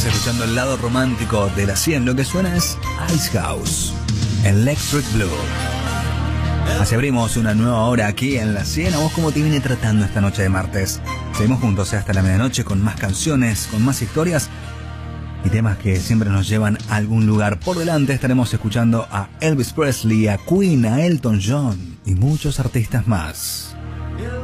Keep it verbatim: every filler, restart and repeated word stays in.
Estás escuchando el lado romántico de la cien. Lo que suena es Ice House, Electric Blue. Así abrimos una nueva hora aquí en la cien. ¿A vos cómo te viene tratando esta noche de martes? Seguimos juntos hasta la medianoche con más canciones, con más historias y temas que siempre nos llevan a algún lugar. Por delante estaremos escuchando a Elvis Presley, a Queen, a Elton John y muchos artistas más.